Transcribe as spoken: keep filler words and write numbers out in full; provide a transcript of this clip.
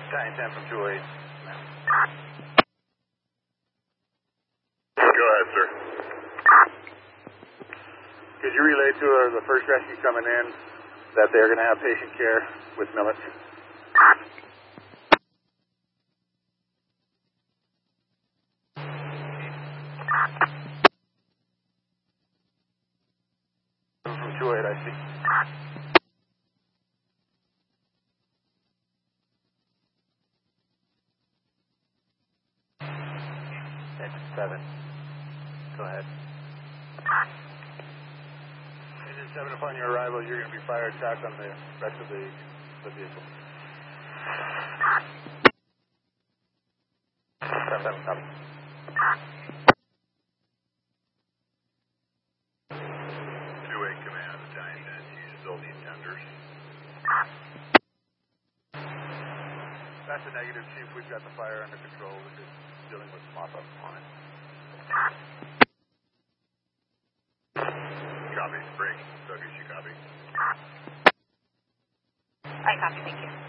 Battalion ten from two oh eight. Go ahead, sir. Could you relay to uh, the first rescue coming in that they're going to have patient care with Millet? From two oh eight, I see. Engine seven. Go ahead. Engine seven, upon your arrival, you're going to be fire attacked on the rest of the, the vehicle. seven seven, copy. two eight Command, Battalion ten, you still need tenders. That's a negative, Chief. We've got the fire under control. We're just dealing with mop-up on it. Copy. Break. Douglas, you copy? I copy, thank you.